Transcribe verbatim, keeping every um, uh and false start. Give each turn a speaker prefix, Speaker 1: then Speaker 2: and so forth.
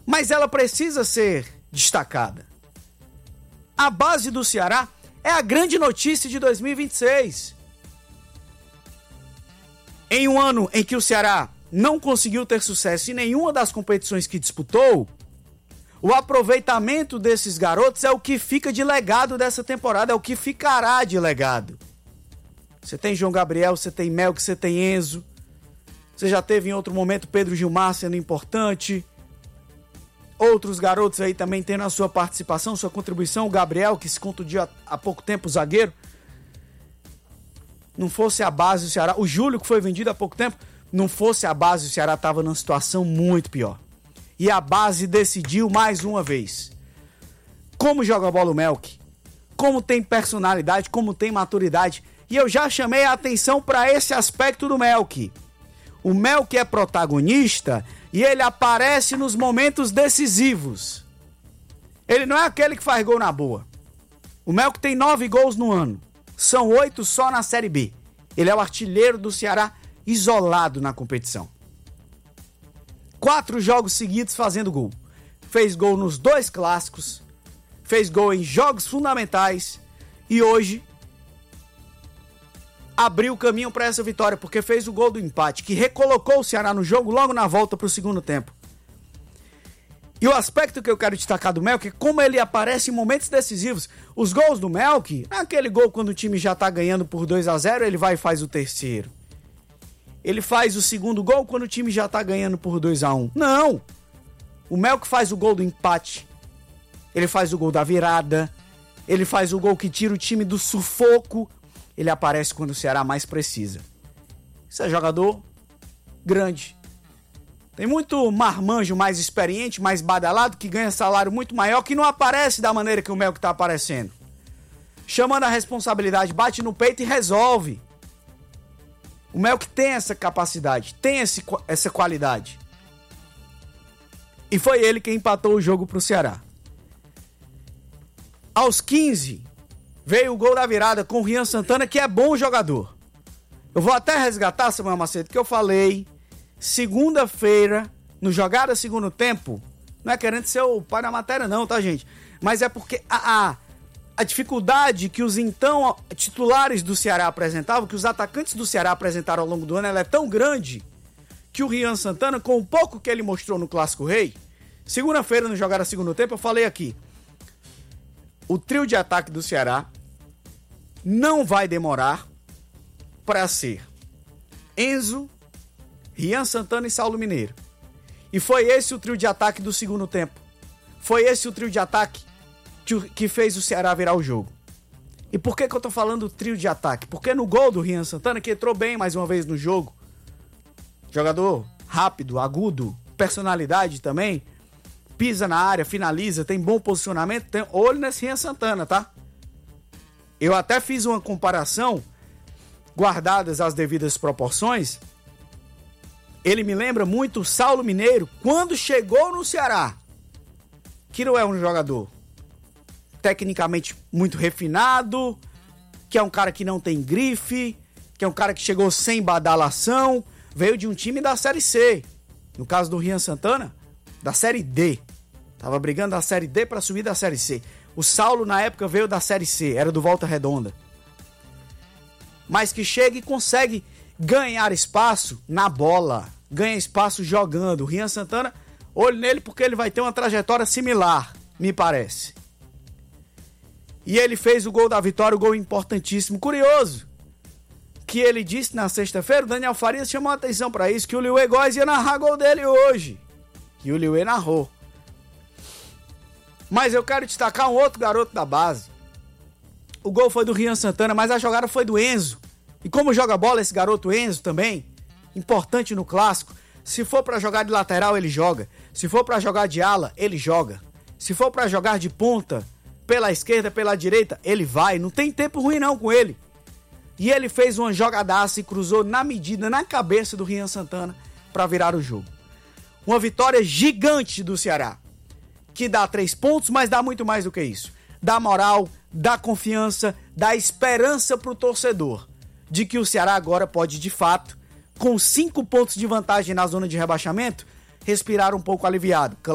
Speaker 1: mas ela precisa ser destacada. A base do Ceará é a grande notícia de dois mil e vinte e seis. Em um ano em que o Ceará não conseguiu ter sucesso em nenhuma das competições que disputou, o aproveitamento desses garotos é o que fica de legado dessa temporada, é o que ficará de legado. Você tem João Gabriel, você tem Melk, você tem Enzo, você já teve em outro momento Pedro Gilmar sendo importante, outros garotos aí também tendo a sua participação, sua contribuição, o Gabriel, que se contundiu há pouco tempo, o zagueiro. Não fosse a base do Ceará, o Júlio, que foi vendido há pouco tempo, não fosse a base, o Ceará estava numa situação muito pior. E a base decidiu mais uma vez. Como joga a bola o Melk, como tem personalidade, como tem maturidade. E eu já chamei a atenção para esse aspecto do Melk. O Melk é protagonista e ele aparece nos momentos decisivos. Ele não é aquele que faz gol na boa. O Melk tem nove gols no ano. São oito só na Série B. Ele é o artilheiro do Ceará isolado na competição. Quatro jogos seguidos fazendo gol. Fez gol nos dois clássicos. Fez gol em jogos fundamentais. E hoje abriu o caminho para essa vitória, porque fez o gol do empate, que recolocou o Ceará no jogo logo na volta para o segundo tempo. E o aspecto que eu quero destacar do Melk é como ele aparece em momentos decisivos. Os gols do Melk, não é aquele gol quando o time já tá ganhando por dois a zero, ele vai e faz o terceiro. Ele faz o segundo gol quando o time já tá ganhando por dois a um. Não! O Melk faz o gol do empate. Ele faz o gol da virada. Ele faz o gol que tira o time do sufoco. Ele aparece quando o Ceará mais precisa. Isso é jogador grande. Tem muito marmanjo mais experiente, mais badalado, que ganha salário muito maior, que não aparece da maneira que o Melk tá aparecendo. Chamando a responsabilidade, bate no peito e resolve. O Melk tem essa capacidade, tem esse, essa qualidade. E foi ele quem empatou o jogo pro Ceará. Aos quinze, veio o gol da virada com o Rian Santana, que é bom jogador. Eu vou até resgatar, Samuel Macedo, que eu falei segunda-feira, no Jogada Segundo Tempo. Não é querendo ser o pai da matéria não, tá, gente? Mas é porque a, a, a dificuldade que os então titulares do Ceará apresentavam, que os atacantes do Ceará apresentaram ao longo do ano, ela é tão grande que o Rian Santana, com o pouco que ele mostrou no Clássico Rei, segunda-feira, no Jogada Segundo Tempo, eu falei aqui, o trio de ataque do Ceará não vai demorar para ser Enzo, Rian Santana e Saulo Mineiro. E foi esse o trio de ataque do segundo tempo. Foi esse o trio de ataque que, que fez o Ceará virar o jogo. E por que que eu tô falando trio de ataque? Porque no gol do Rian Santana, que entrou bem mais uma vez no jogo, jogador rápido, agudo, personalidade também, pisa na área, finaliza, tem bom posicionamento, tem olho nesse Rian Santana, tá? Eu até fiz uma comparação, guardadas as devidas proporções. Ele me lembra muito o Saulo Mineiro quando chegou no Ceará, que não é um jogador tecnicamente muito refinado, que é um cara que não tem grife, que é um cara que chegou sem badalação, veio de um time da Série C. No caso do Rian Santana, da Série D. Tava brigando da Série D para subir da Série C. O Saulo, na época, veio da Série C, era do Volta Redonda. Mas que chega e consegue ganhar espaço na bola, ganha espaço jogando. O Rian Santana, olho nele porque ele vai ter uma trajetória similar, me parece. E ele fez o gol da vitória, o gol importantíssimo. Curioso que ele disse na sexta-feira, o Daniel Farias chamou a atenção para isso, que o Liuê Góes ia narrar gol dele hoje. E o Liuê narrou. Mas eu quero destacar um outro garoto da base. O gol foi do Rian Santana, mas a jogada foi do Enzo. E como joga bola esse garoto Enzo também, importante no clássico, se for pra jogar de lateral, ele joga. Se for pra jogar de ala, ele joga. Se for pra jogar de ponta, pela esquerda, pela direita, ele vai. Não tem tempo ruim não com ele. E ele fez uma jogadaça e cruzou na medida, na cabeça do Rian Santana pra virar o jogo. Uma vitória gigante do Ceará, que dá três pontos, mas dá muito mais do que isso. Dá moral, dá confiança, dá esperança pro torcedor de que o Ceará agora pode, de fato, com cinco pontos de vantagem na zona de rebaixamento, respirar um pouco aliviado.